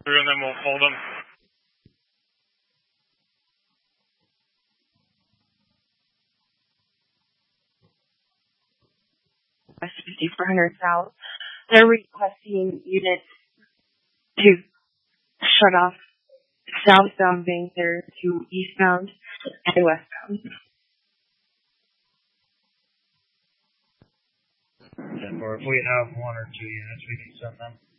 through, and then we'll hold them. West 5400 South. They're requesting units to shut off southbound bank there to eastbound and westbound. Or if we have 1 or 2 units, we can send them.